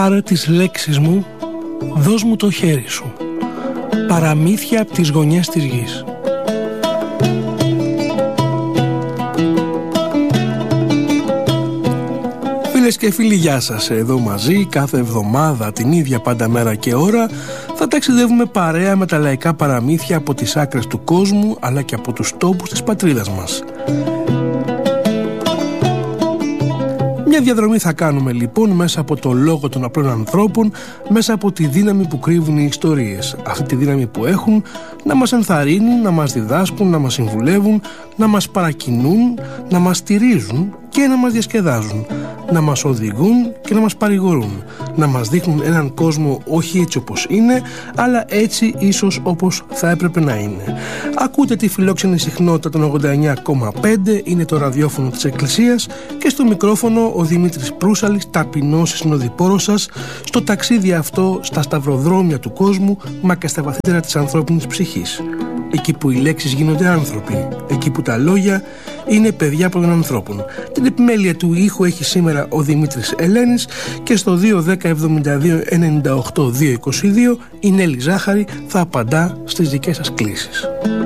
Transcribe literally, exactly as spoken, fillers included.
Πάρε τις λέξεις μου, δώσ' μου το χέρι σου. Παραμύθια από τις γωνιές της γης. Φίλες και φίλοι, γεια σας. Εδώ μαζί κάθε εβδομάδα την ίδια πάντα μέρα και ώρα θα ταξιδεύουμε παρέα με τα λαϊκά παραμύθια από τις άκρες του κόσμου αλλά και από τους τόπους της πατρίδας μας. Μια διαδρομή θα κάνουμε λοιπόν μέσα από το λόγο των απλών ανθρώπων, μέσα από τη δύναμη που κρύβουν οι ιστορίες. Αυτή τη δύναμη που έχουν να μας ενθαρρύνουν, να μας διδάσκουν, να μας συμβουλεύουν, να μας παρακινούν, να μας στηρίζουν και να μας διασκεδάζουν, να μας οδηγούν και να μας παρηγορούν, να μας δείχνουν έναν κόσμο όχι έτσι όπως είναι, αλλά έτσι ίσως όπως θα έπρεπε να είναι. Ακούτε τη φιλόξενη συχνότητα των ογδόντα εννιά κόμμα πέντε, είναι το ραδιόφωνο της Εκκλησίας, και στο μικρόφωνο ο Δημήτρης Προύσαλης, ταπεινός συνοδοιπόρος σας στο ταξίδι αυτό στα σταυροδρόμια του κόσμου, μα και στα βαθύτερα της ανθρώπινης ψυχής. Εκεί που οι λέξεις γίνονται άνθρωποι, εκεί που τα λόγια είναι παιδιά από των ανθρώπων. Την επιμέλεια του ήχου έχει σήμερα ο Δημήτρης Ελένης και στο δύο δέκα εβδομήντα δύο ενενήντα οκτώ διακόσια είκοσι δύο η Νέλη Ζάχαρη θα απαντά στις δικές σας κλήσεις.